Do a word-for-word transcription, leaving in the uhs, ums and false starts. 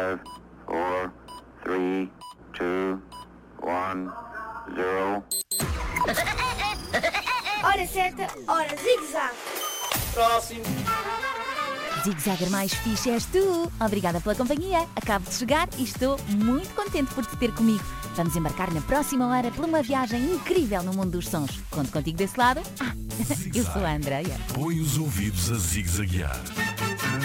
five, four, three, two, one, zero. Hora certa, hora zigue-zague. Próximo. Zig-Zagger mais fixe és tu. Obrigada pela companhia. Acabo de chegar e estou muito contente por te ter comigo. Vamos embarcar na próxima hora por uma viagem incrível no mundo dos sons. Conto contigo desse lado? Ah, eu sou a Andreia. Põe os ouvidos a zigue-zaguear.